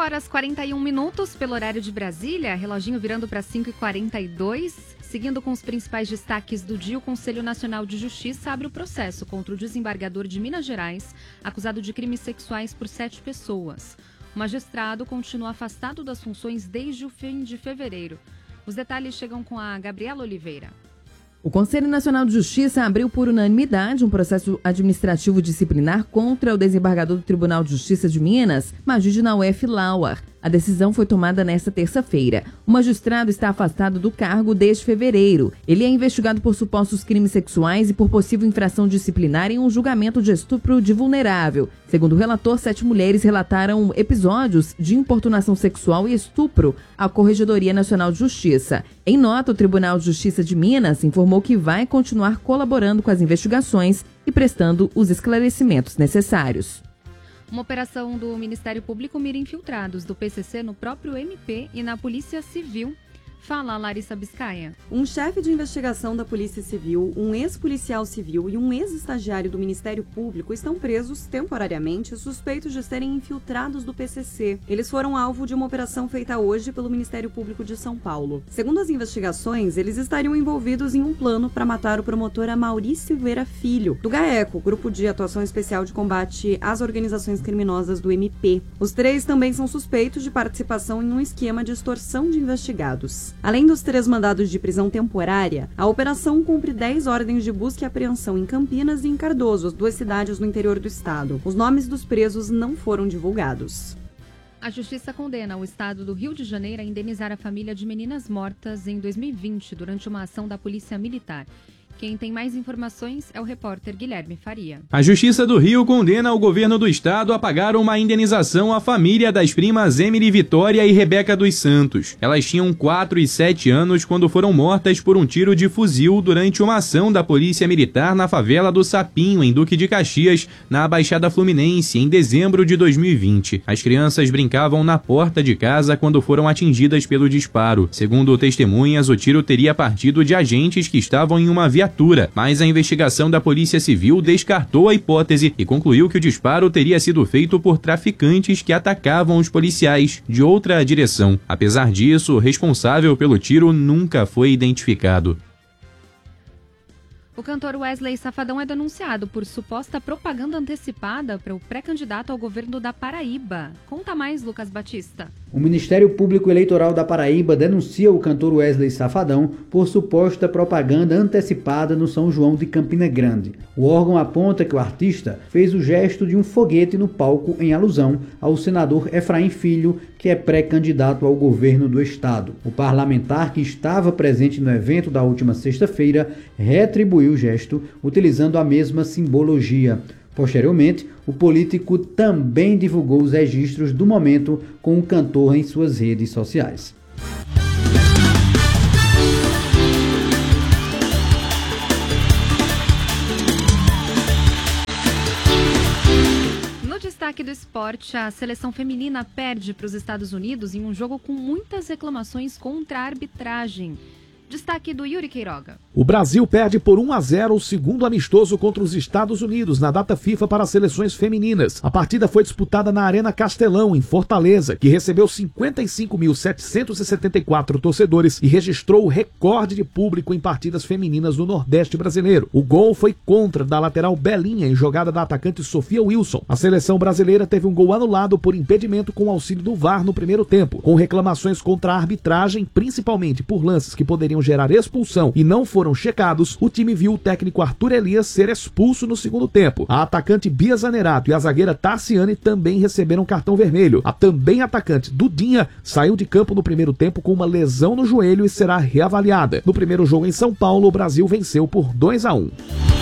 5h41 pelo horário de Brasília, reloginho virando para 5h42. Seguindo com os principais destaques do dia, o Conselho Nacional de Justiça abre o processo contra o desembargador de Minas Gerais, acusado de crimes sexuais por 7 pessoas. O magistrado continua afastado das funções desde o fim de fevereiro. Os detalhes chegam com a Gabriela Oliveira. O Conselho Nacional de Justiça abriu por unanimidade um processo administrativo disciplinar contra o desembargador do Tribunal de Justiça de Minas, Majid Nauef Lauer. A decisão foi tomada nesta terça-feira. O magistrado está afastado do cargo desde fevereiro. Ele é investigado por supostos crimes sexuais e por possível infração disciplinar em um julgamento de estupro de vulnerável. Segundo o relator, 7 mulheres relataram episódios de importunação sexual e estupro à Corregedoria Nacional de Justiça. Em nota, o Tribunal de Justiça de Minas informou que vai continuar colaborando com as investigações e prestando os esclarecimentos necessários. Uma operação do Ministério Público mira infiltrados do PCC no próprio MP e na Polícia Civil. Fala, Larissa Biscaia. Um chefe de investigação da Polícia Civil, um ex-policial civil e um ex-estagiário do Ministério Público estão presos temporariamente suspeitos de serem infiltrados do PCC. Eles foram alvo de uma operação feita hoje pelo Ministério Público de São Paulo. Segundo as investigações, eles estariam envolvidos em um plano para matar o promotor Amaury Silveira Filho, do GAECO, Grupo de Atuação Especial de Combate às Organizações Criminosas do MP. Os 3 também são suspeitos de participação em um esquema de extorsão de investigados. Além dos 3 mandados de prisão temporária, a operação cumpre 10 ordens de busca e apreensão em Campinas e em Cardoso, as 2 cidades no interior do estado. Os nomes dos presos não foram divulgados. A Justiça condena o estado do Rio de Janeiro a indenizar a família de meninas mortas em 2020 durante uma ação da Polícia Militar. Quem tem mais informações é o repórter Guilherme Faria. A Justiça do Rio condena o governo do estado a pagar uma indenização à família das primas Emily Vitória e Rebeca dos Santos. Elas tinham 4 e 7 anos quando foram mortas por um tiro de fuzil durante uma ação da Polícia Militar na favela do Sapinho, em Duque de Caxias, na Baixada Fluminense, em dezembro de 2020. As crianças brincavam na porta de casa quando foram atingidas pelo disparo. Segundo testemunhas, o tiro teria partido de agentes que estavam em uma viatura, mas a investigação da Polícia Civil descartou a hipótese e concluiu que o disparo teria sido feito por traficantes que atacavam os policiais de outra direção. Apesar disso, o responsável pelo tiro nunca foi identificado. O cantor Wesley Safadão é denunciado por suposta propaganda antecipada para o pré-candidato ao governo da Paraíba. Conta mais, Lucas Batista. O Ministério Público Eleitoral da Paraíba denuncia o cantor Wesley Safadão por suposta propaganda antecipada no São João de Campina Grande. O órgão aponta que o artista fez o gesto de um foguete no palco em alusão ao senador Efraim Filho, que é pré-candidato ao governo do estado. O parlamentar, que estava presente no evento da última sexta-feira, retribuiu o gesto utilizando a mesma simbologia. Posteriormente, o político também divulgou os registros do momento com o cantor em suas redes sociais. No destaque do esporte, a seleção feminina perde para os Estados Unidos em um jogo com muitas reclamações contra a arbitragem. Destaque do Yuri Queiroga. O Brasil perde por 1-0 o segundo amistoso contra os Estados Unidos na data FIFA para as seleções femininas. A partida foi disputada na Arena Castelão, em Fortaleza, que recebeu 55.774 torcedores e registrou o recorde de público em partidas femininas no Nordeste brasileiro. O gol foi contra da lateral Belinha em jogada da atacante Sofia Wilson. A seleção brasileira teve um gol anulado por impedimento com auxílio do VAR no primeiro tempo, com reclamações contra a arbitragem, principalmente por lances que poderiam gerar expulsão e não foram checados. O time viu o técnico Arthur Elias ser expulso no segundo tempo. A atacante Bia Zanerato e a zagueira Tarciane também receberam cartão vermelho. A também atacante Dudinha saiu de campo no primeiro tempo com uma lesão no joelho e será reavaliada. No primeiro jogo em São Paulo, o Brasil venceu por 2-1.